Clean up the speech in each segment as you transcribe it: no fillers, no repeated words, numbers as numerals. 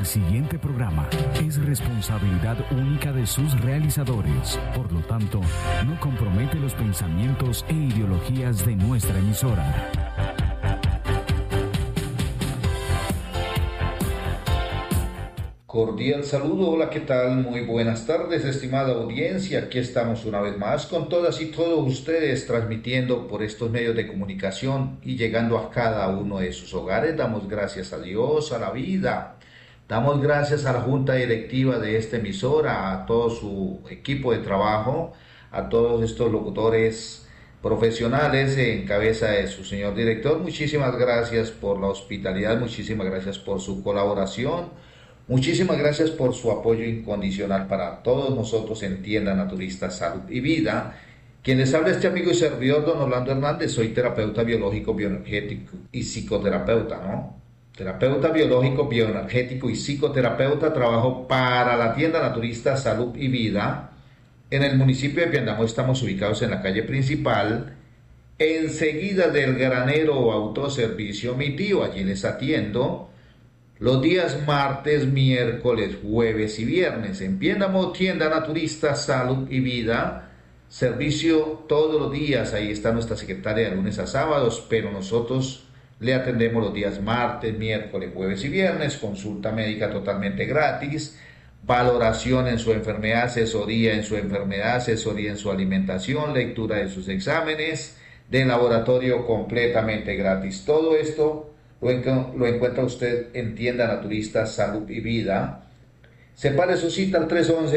El siguiente programa es responsabilidad única de sus realizadores. Por lo tanto, no compromete los pensamientos e ideologías de nuestra emisora. Cordial saludo, hola, ¿qué tal? Muy buenas tardes, estimada audiencia. Aquí estamos una vez más con todas y todos ustedes transmitiendo por estos medios de comunicación y llegando a cada uno de sus hogares. Damos gracias a Dios, a la vida. Damos gracias a la junta directiva de esta emisora, a todo su equipo de trabajo, a todos estos locutores profesionales en cabeza de su señor director. Muchísimas gracias por la hospitalidad, muchísimas gracias por su colaboración. Muchísimas gracias por su apoyo incondicional para todos nosotros en Tienda Naturista Salud y Vida. Quien les habla este amigo y servidor, don Orlando Hernández. Soy terapeuta biológico, bioenergético y psicoterapeuta, ¿no? Terapeuta biológico, bioenergético y psicoterapeuta. Trabajo para la Tienda Naturista Salud y Vida. En el municipio de Piendamó estamos ubicados en la calle principal, enseguida del granero o autoservicio Mi Tío. Allí les atiendo los días martes, miércoles, jueves y viernes. En Piendamó, Tienda Naturista Salud y Vida. Servicio todos los días. Ahí está nuestra secretaria de lunes a sábados, pero nosotros le atendemos los días martes, miércoles, jueves y viernes. Consulta médica totalmente gratis. Valoración en su enfermedad, asesoría en su enfermedad, asesoría en su alimentación, lectura de sus exámenes, de laboratorio completamente gratis. Todo esto lo encuentra usted en Tienda Naturista Salud y Vida. Separe su cita al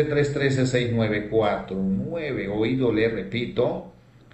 311-313-6949. Oído, le repito,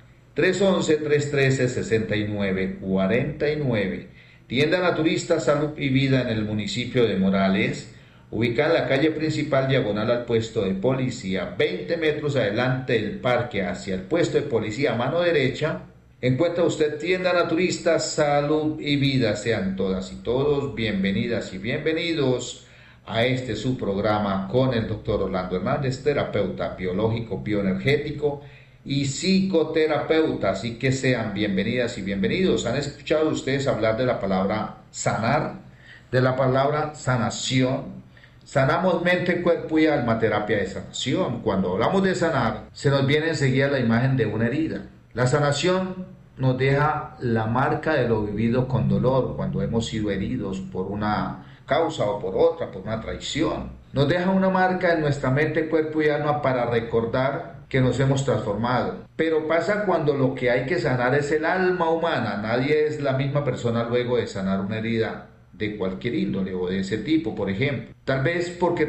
311-313-6949. Tienda Naturista Salud y Vida en el municipio de Morales, ubicada en la calle principal diagonal al puesto de policía, 20 metros adelante del parque hacia el puesto de policía a mano derecha. Encuentra usted Tienda Naturista Salud y Vida. Sean todas y todos bienvenidas y bienvenidos a este su programa con el doctor Orlando Hernández, terapeuta biológico, bioenergético y psicoterapeuta. Así que sean bienvenidas y bienvenidos. ¿Han escuchado ustedes hablar de la palabra sanar? De la palabra sanación. Sanamos mente, cuerpo y alma, terapia de sanación. Cuando hablamos de sanar, se nos viene enseguida la imagen de una herida. La sanación nos deja la marca de lo vivido con dolor cuando hemos sido heridos por una causa o por otra, por una traición. Nos deja una marca en nuestra mente, cuerpo y alma para recordar que nos hemos transformado. Pero pasa cuando lo que hay que sanar es el alma humana. Nadie es la misma persona luego de sanar una herida de cualquier índole o de ese tipo, por ejemplo. Tal vez porque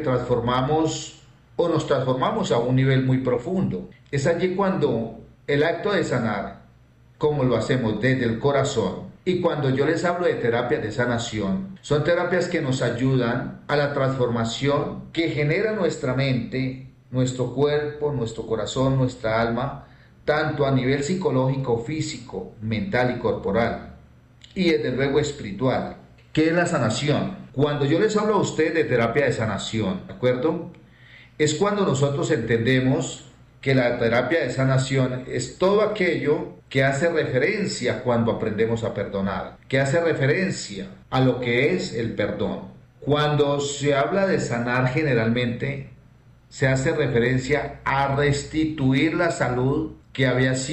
nos transformamos a un nivel muy profundo. Es allí cuando el acto de sanar, como lo hacemos desde el corazón, y cuando yo les hablo de terapias de sanación, son terapias que nos ayudan a la transformación que genera nuestra mente, nuestro cuerpo, nuestro corazón, nuestra alma, tanto a nivel psicológico, físico, mental y corporal, y desde luego espiritual. ¿Qué es la sanación? Cuando yo les hablo a ustedes de terapia de sanación, ¿de acuerdo? Es cuando nosotros entendemos que la terapia de sanación es todo aquello que hace referencia cuando aprendemos a perdonar, que hace referencia a lo que es el perdón. Cuando se habla de sanar, generalmente se hace referencia a restituir la salud que había sido